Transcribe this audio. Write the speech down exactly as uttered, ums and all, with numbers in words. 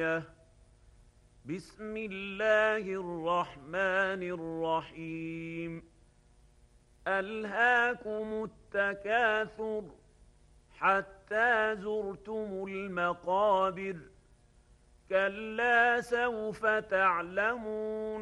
بسم الله الرحمن الرحيم ألهاكم التكاثر حتى زرتم المقابر كلا سوف تعلمون